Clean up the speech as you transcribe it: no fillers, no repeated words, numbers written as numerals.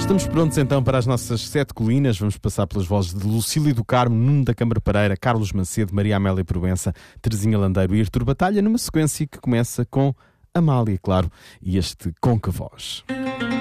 Estamos prontos então para as nossas 7 colinas. Vamos passar pelas vozes de Lucílio do Carmo, Nuno da Câmara Pereira, Carlos Macedo, Maria Amélia Proença, Terezinha Landeiro e Artur Batalha, numa sequência que começa com Amália, claro, e este Com Que Voz.